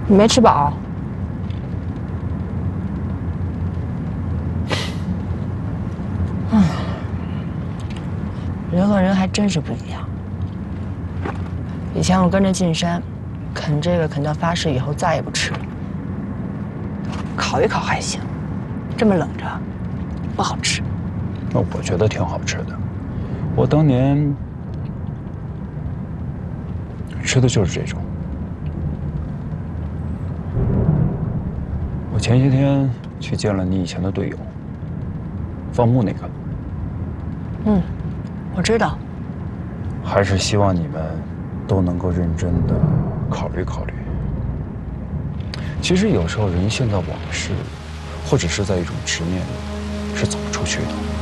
你没吃饱？人和人还真是不一样。以前我跟着进山，啃这个啃到发誓以后再也不吃了。烤一烤还行，这么冷着，不好吃。 那我觉得挺好吃的。我当年吃的就是这种。我前些天去见了你以前的队友，放牧那个。 嗯，我知道。 还是希望你们都能够认真的考虑考虑。其实有时候人陷在往事，或者是在一种执念里，是走不出去的。